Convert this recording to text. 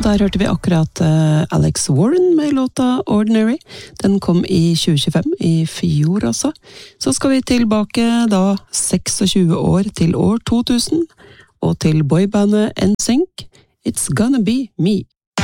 Og der hørte vi akkurat Alex Warren med låta Ordinary. Den kom i 2025, i fjor altså. Så skal vi tilbake da 26 år til år 2000, og til boybandet NSYNC, It's Gonna Be Me.